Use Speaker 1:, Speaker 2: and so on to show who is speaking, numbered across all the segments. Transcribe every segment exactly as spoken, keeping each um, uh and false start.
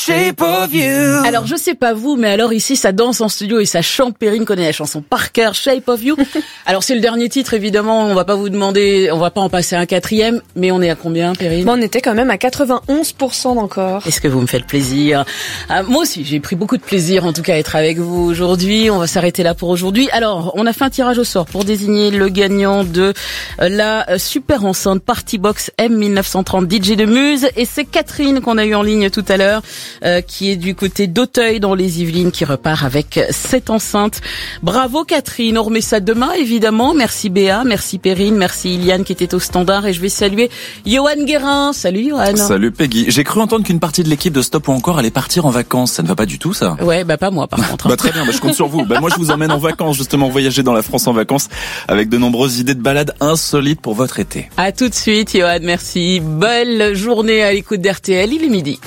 Speaker 1: shape of you.
Speaker 2: Alors je sais pas vous, mais alors ici ça danse en studio et ça chante. Perrine connaît la chanson par cœur, Shape of You. Alors c'est le dernier titre évidemment, on va pas vous demander, on va pas en passer un quatrième, mais on est à combien Perrine?
Speaker 3: Bon, on était quand même à quatre-vingt-onze pour cent d'encore.
Speaker 2: Est-ce que vous me faites plaisir? euh, Moi aussi j'ai pris beaucoup de plaisir en tout cas à être avec vous aujourd'hui. On va s'arrêter là pour aujourd'hui. Alors on a fait un tirage au sort pour désigner le gagnant de la super enceinte Partybox M mille neuf cent trente D J de Muse, et c'est Catherine qu'on a eu en ligne tout à l'heure, euh, qui est du côté d'Auteuil dans les Yvelines, qui repart avec cette enceinte. Bravo Catherine, on remet ça demain évidemment. Merci Béa, merci Perrine, merci Iliane qui était au standard, et je vais saluer Johan Guérin. Salut Johan.
Speaker 4: Salut Peggy. J'ai cru entendre qu'une partie de l'équipe de Stop ou Encore allait partir en vacances. Ça ne va pas du tout ça?
Speaker 2: Ouais, bah pas moi par contre.
Speaker 4: Bah très bien, bah je compte sur vous. Bah moi je vous emmène en vacances, justement, voyager dans la France en vacances avec de nombreuses idées de balades insolites pour votre été.
Speaker 2: À tout de suite Johan, merci. Belle journée à l'écoute d'R T L, il est midi.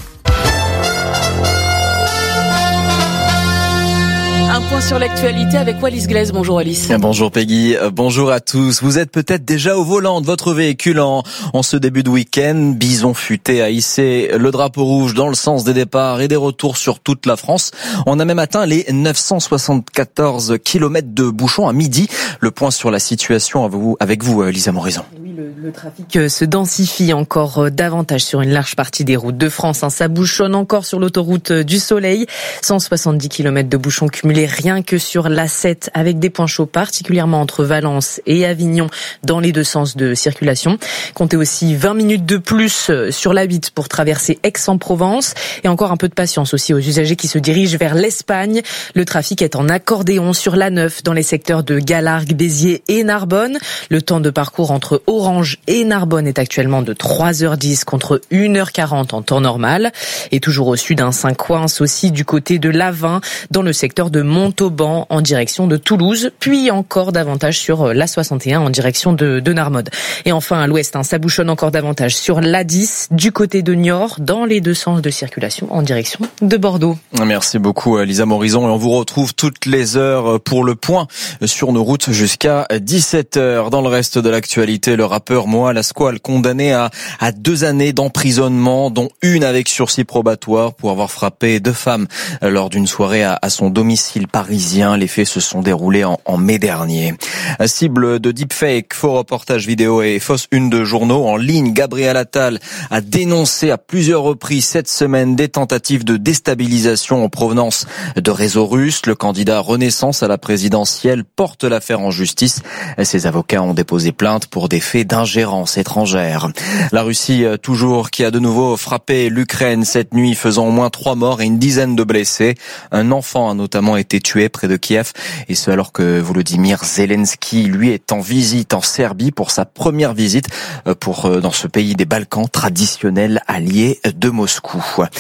Speaker 2: Un point sur l'actualité avec Wallis Glaise. Bonjour Wallis.
Speaker 5: Bonjour Peggy, bonjour à tous. Vous êtes peut-être déjà au volant de votre véhicule en, en ce début de week-end. Bison futé a hissé le drapeau rouge dans le sens des départs et des retours sur toute la France. On a même atteint les neuf cent soixante-quatorze kilomètres de bouchons à midi. Le point sur la situation avec vous, avec vous Lisa Morison.
Speaker 6: Oui, le, le trafic se densifie encore davantage sur une large partie des routes de France. Ça bouchonne encore sur l'autoroute du Soleil. cent soixante-dix kilomètres de bouchons cumulés rien que sur l'A sept, avec des points chauds particulièrement entre Valence et Avignon dans les deux sens de circulation. Comptez aussi vingt minutes de plus sur l'A huit pour traverser Aix-en-Provence, et encore un peu de patience aussi aux usagers qui se dirigent vers l'Espagne. Le trafic est en accordéon sur l'A neuf dans les secteurs de Galargues, Béziers et Narbonne. Le temps de parcours entre Orange et Narbonne est actuellement de trois heures dix contre une heure quarante en temps normal. Et toujours au sud, un Saint-Coince aussi du côté de l'A vingt dans le secteur de Montauban en direction de Toulouse, puis encore davantage sur l'A soixante et un en direction de, de Narmode. Et enfin à l'ouest, hein, ça bouchonne encore davantage sur l'A dix du côté de Niort dans les deux sens de circulation en direction de Bordeaux.
Speaker 5: Merci beaucoup Lisa Morison, et on vous retrouve toutes les heures pour le point sur nos routes jusqu'à dix-sept heures. Dans le reste de l'actualité, le rappeur Moa Lasquale condamné à, à deux années d'emprisonnement, dont une avec sursis probatoire pour avoir frappé deux femmes lors d'une soirée à, à son domicile parisien. Les faits se sont déroulés en, en mai dernier. Cible de deepfake, faux reportages vidéo et fausses une de journaux en ligne, Gabriel Attal a dénoncé à plusieurs reprises cette semaine des tentatives de déstabilisation en provenance de réseaux russes. Le candidat Renaissance à la présidentielle porte l'affaire en justice. Ses avocats ont déposé plainte pour des faits d'ingérence étrangère. La Russie toujours, qui a de nouveau frappé l'Ukraine cette nuit, faisant au moins trois morts et une dizaine de blessés. Un enfant a notamment été tué près de Kiev, et ce alors que Volodymyr Zelensky, lui, est en visite en Serbie pour sa première visite pour dans ce pays des Balkans traditionnel allié de Moscou.